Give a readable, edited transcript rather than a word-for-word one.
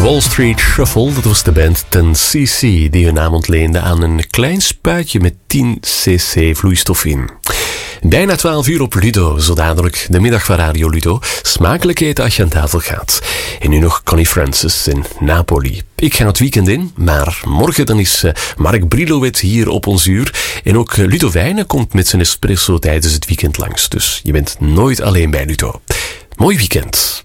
Wall Street Shuffle, dat was de band 10cc die hun naam ontleende aan een klein spuitje met 10 cc vloeistof in. Bijna 12 uur op Ludo, zo dadelijk de middag van Radio Ludo. Smakelijk eten als je aan tafel gaat. En nu nog Connie Francis in Napoli. Ik ga het weekend in, maar morgen dan is Mark Brilouet hier op ons uur. En ook Ludo Wijnen komt met zijn espresso tijdens het weekend langs. Dus je bent nooit alleen bij Ludo. Mooi weekend.